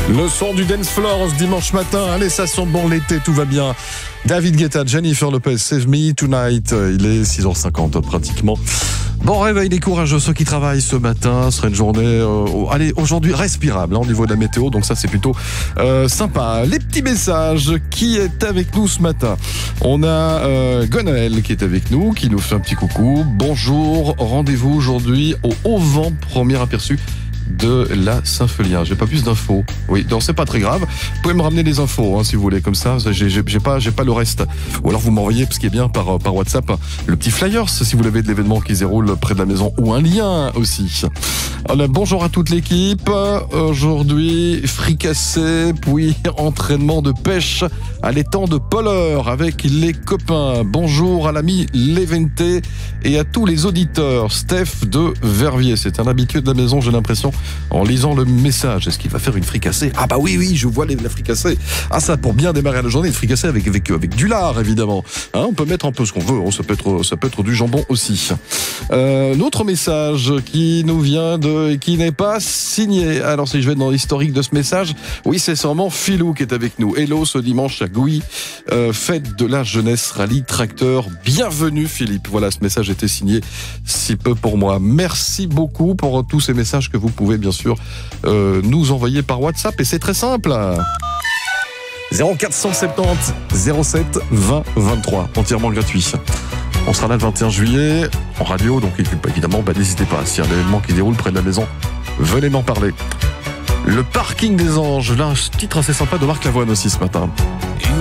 Le son du dance floor ce dimanche matin. Allez, ça sent bon l'été, tout va bien. David Guetta, Jennifer Lopez, Save Me Tonight. Il est 6h50 pratiquement. Bon réveil les courageux, ceux qui travaillent ce matin. Ce sera une journée, allez, aujourd'hui respirable au niveau de la météo. Donc ça, c'est plutôt sympa. Les petits messages. Qui est avec nous ce matin? On a Gonaël qui est avec nous, qui nous fait un petit coucou. Bonjour, rendez-vous aujourd'hui au Haut Vent, premier aperçu de la Saint-Felien. J'ai pas plus d'infos. Oui, donc c'est pas très grave. Vous pouvez me ramener les infos, si vous voulez, comme ça. J'ai pas le reste. Ou alors vous m'envoyez, ce qui est bien, par WhatsApp, le petit flyer, si vous l'avez de l'événement qui se déroule près de la maison, ou un lien aussi. Alors, bonjour à toute l'équipe. Aujourd'hui, fricassé, puis entraînement de pêche à l'étang de Polleur avec les copains. Bonjour à l'ami Lévente et à tous les auditeurs. Steph de Verviers, c'est un habitué de la maison, j'ai l'impression, en lisant le message. Est-ce qu'il va faire une fricassée? Ah bah oui, je vois la fricassée. Ah ça, pour bien démarrer la journée, une fricassée avec du lard, évidemment. On peut mettre un peu ce qu'on veut, ça peut être du jambon aussi. L'autre message qui nous vient et qui n'est pas signé. Alors si je vais dans l'historique de ce message, oui, c'est sûrement Philou qui est avec nous. Hello, ce dimanche à Gouy, fête de la jeunesse rallye tracteur. Bienvenue Philippe. Voilà, ce message était signé, si peu pour moi. Merci beaucoup pour tous ces messages que vous pouvez bien sûr nous envoyer par WhatsApp, et c'est très simple. 0470 07 20 23, entièrement gratuit. On sera là le 21 juillet en radio, donc évidemment, n'hésitez pas. S'il y a un événement qui déroule près de la maison, venez m'en parler. Le parking des anges, là un titre assez sympa de Marc Lavoine aussi ce matin.